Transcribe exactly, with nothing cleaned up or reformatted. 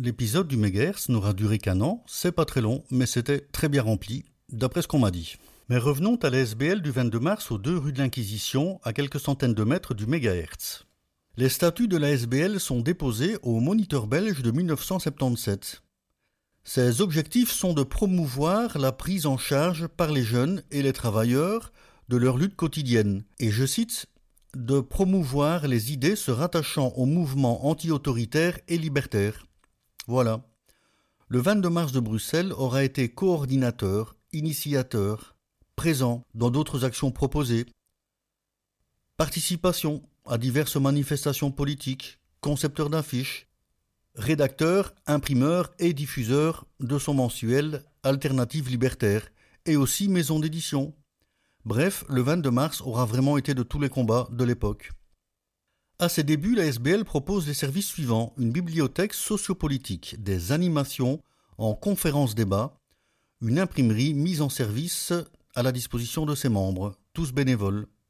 L'épisode du mégahertz n'aura duré qu'un an, c'est pas très long, mais c'était très bien rempli, d'après ce qu'on m'a dit. Mais revenons à la S B L du vingt-deux mars aux deux rues de l'Inquisition, à quelques centaines de mètres du mégahertz. Les statuts de la S B L sont déposés au Moniteur belge de mille neuf cent soixante-dix-sept. Ses objectifs sont de promouvoir la prise en charge par les jeunes et les travailleurs de leur lutte quotidienne, et je cite, de promouvoir les idées se rattachant au mouvement anti-autoritaire et libertaire. Voilà. Le vingt-deux mars de Bruxelles aura été coordinateur, initiateur, présent dans d'autres actions proposées. Participation à diverses manifestations politiques, concepteur d'affiches, rédacteur, imprimeur et diffuseur de son mensuel Alternative Libertaire et aussi maison d'édition. Bref, le vingt-deux mars aura vraiment été de tous les combats de l'époque. À ses débuts, la S B L propose les services suivants, une bibliothèque sociopolitique, des animations en conférences-débats, une imprimerie mise en service à la disposition de ses membres, tous bénévoles,